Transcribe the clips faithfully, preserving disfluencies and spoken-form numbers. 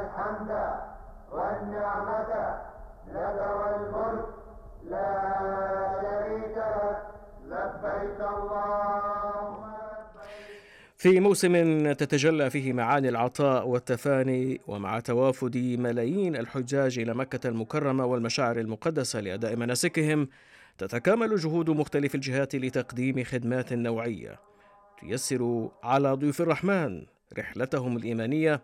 الحمد والنعمة لك والملك لا شريك لك لبيك اللهم لبيك. في موسم تتجلى فيه معاني العطاء والتفاني، ومع توافد ملايين الحجاج إلى مكة المكرمة والمشاعر المقدسة لأداء مناسكهم، تتكامل جهود مختلف الجهات لتقديم خدمات نوعية تيسر على ضيوف الرحمن رحلتهم الإيمانية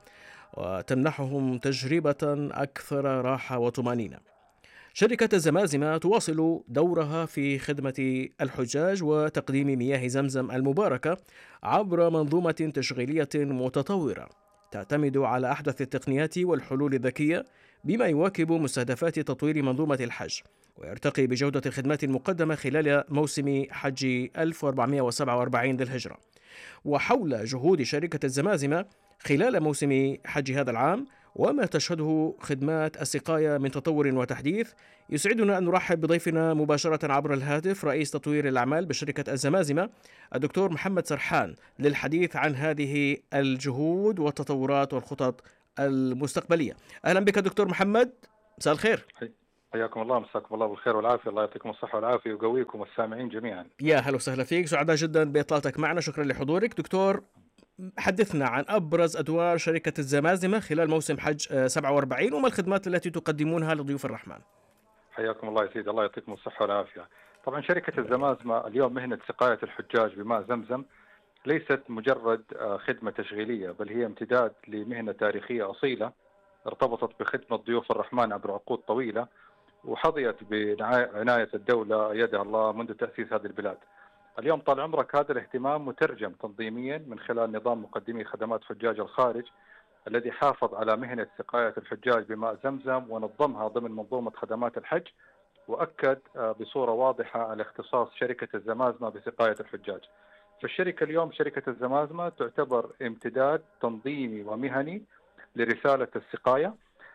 وتمنحهم تجربة أكثر راحة وطمأنينة. شركة الزمازمة تواصل دورها في خدمة الحجاج وتقديم مياه زمزم المباركة عبر منظومة تشغيلية متطورة تعتمد على أحدث التقنيات والحلول الذكية، بما يواكب مستهدفات تطوير منظومة الحج ويرتقي بجودة الخدمات المقدمة خلال موسم حج ألف وأربعمائة وسبعة وأربعين للهجرة. وحول جهود شركة الزمازمة خلال موسم حج هذا العام وما تشهده خدمات السقاية من تطور وتحديث، يسعدنا أن نرحب بضيفنا مباشرة عبر الهاتف رئيس تطوير الأعمال بشركة الزمازمة الدكتور محمد سرحان للحديث عن هذه الجهود والتطورات والخطط المستقبلية. أهلا بك دكتور محمد، مساء الخير. حياكم الله، مساكم الله بالخير والعافية، الله يعطيكم الصحة والعافية ويقويكم والسامعين جميعا. يا هلا وسهلا فيك، سعداء جدا بإطلالتك معنا، شكرا لحضورك. دكتور، حدثنا عن أبرز أدوار شركة الزمازمة خلال موسم حج سبعة وأربعين وما الخدمات التي تقدمونها لضيوف الرحمن. حياكم الله يا سيدي، الله يعطيكم الصحة والعافية. طبعا شركة الزمازمة اليوم مهنة سقاية الحجاج بماء زمزم ليست مجرد خدمة تشغيلية، بل هي امتداد لمهنة تاريخية أصيلة ارتبطت بخدمة ضيوف الرحمن عبر عقود طويلة، وحظيت بعناية الدولة أيدها الله منذ تأسيس هذه البلاد. اليوم طال عمرك هذا الاهتمام مترجم تنظيميا من خلال نظام مقدمي خدمات حجاج الخارج الذي حافظ على مهنة سقاية الحجاج بماء زمزم ونظمها ضمن منظومة خدمات الحج، وأكد بصورة واضحة على اختصاص شركة الزمازمة بسقاية الحجاج. فالشركة اليوم شركة الزمازمة تعتبر امتداد تنظيمي ومهني لرسالة السقاية،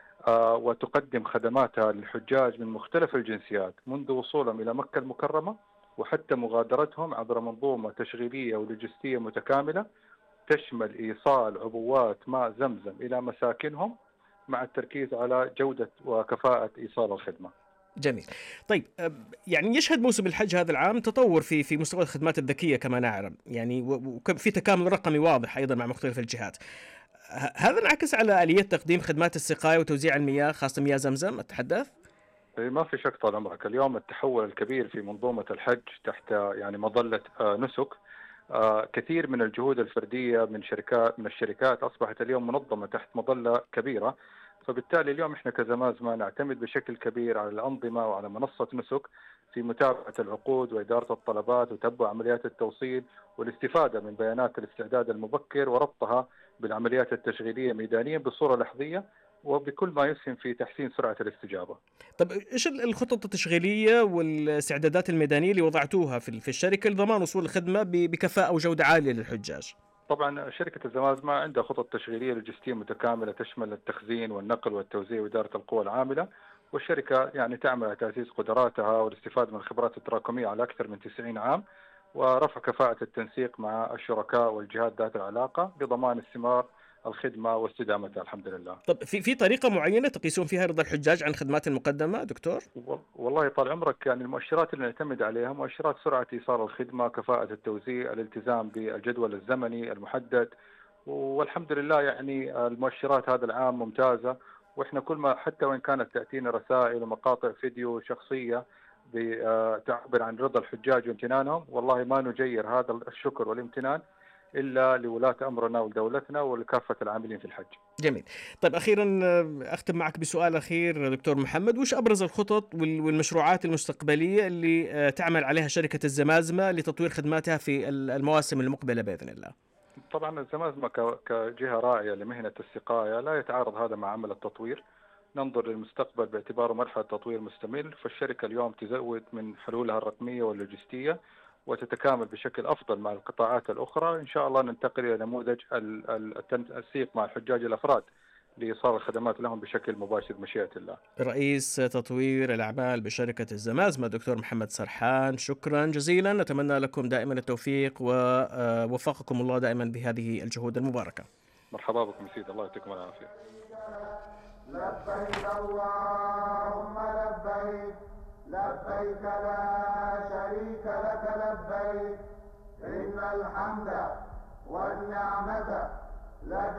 وتقدم خدماتها للحجاج من مختلف الجنسيات منذ وصولهم إلى مكة المكرمة وحتى مغادرتهم عبر منظومة تشغيلية ولوجستية متكاملة تشمل إيصال عبوات ماء زمزم إلى مساكنهم مع التركيز على جودة وكفاءة إيصال الخدمة. جميل. طيب، يعني يشهد موسم الحج هذا العام تطور في في مستوى الخدمات الذكية كما نعلم، يعني وفي تكامل رقمي واضح أيضا مع مختلف الجهات. هذا انعكس على آلية تقديم خدمات السقاية وتوزيع المياه خاصة مياه زمزم أتحدث؟ ما في شك طال عمرك، اليوم التحول الكبير في منظومة الحج تحت يعني مظلة نسك، كثير من الجهود الفردية من شركات من الشركات أصبحت اليوم منظمة تحت مظلة كبيرة. فبالتالي اليوم احنا كزمازمة نعتمد بشكل كبير على الأنظمة وعلى منصة نسك في متابعة العقود وإدارة الطلبات وتبع عمليات التوصيل والاستفادة من بيانات الاستعداد المبكر وربطها بالعمليات التشغيلية ميدانيا بصورة لحظية وبكل ما يسهم في تحسين سرعة الاستجابة. طب إيش الخطط التشغيلية والاستعدادات الميدانية اللي وضعتوها في في الشركة لضمان وصول الخدمة بكفاءة وجودة عالية للحجاج؟ طبعا شركة الزمازمة عندها خطط تشغيلية لوجستية متكاملة تشمل التخزين والنقل والتوزيع وإدارة القوى العاملة، والشركة يعني تعمل على تعزيز قدراتها والاستفادة من الخبرات التراكمية على أكثر من تسعين عام ورفع كفاءة التنسيق مع الشركاء والجهات ذات العلاقة لضمان استمرار الخدمة واستدامتها الحمد لله. طب في في طريقة معينة تقيسون فيها رضا الحجاج عن الخدمات المقدمة دكتور؟ والله طال عمرك يعني المؤشرات اللي نعتمد عليها مؤشرات سرعة إيصال الخدمة، كفاءة التوزيع، الالتزام بالجدول الزمني المحدد، والحمد لله يعني المؤشرات هذا العام ممتازة. واحنا كل ما حتى وإن كانت تأتينا رسائل ومقاطع فيديو شخصية بتعبر عن رضا الحجاج وامتنانهم، والله ما نجير هذا الشكر والامتنان إلا لولاة أمرنا ولدولتنا ولكافة العاملين في الحج. جميل. طيب أخيرا أختم معك بسؤال أخير دكتور محمد، وش أبرز الخطط والمشروعات المستقبلية اللي تعمل عليها شركة الزمازمة لتطوير خدماتها في المواسم المقبلة بإذن الله؟ طبعا الزمازمة كجهة راعية لمهنة السقاية لا يتعارض هذا مع عمل التطوير. ننظر للمستقبل باعتباره مرحلة تطوير مستمر، فالشركة اليوم تزود من حلولها الرقمية واللوجستية وتتكامل بشكل أفضل مع القطاعات الأخرى. إن شاء الله ننتقل إلى نموذج التنسيق مع الحجاج الأفراد لإيصال الخدمات لهم بشكل مباشر بمشيئة الله. رئيس تطوير الأعمال بشركة الزمازمة دكتور محمد سرحان، شكرا جزيلا، نتمنى لكم دائما التوفيق ووفقكم الله دائما بهذه الجهود المباركة. مرحبا بكم سيد، الله يعطيكم العافية. لبيك اللهم لبيك لبيك لا شريك لك لبيك إن الحمد والنعمة لك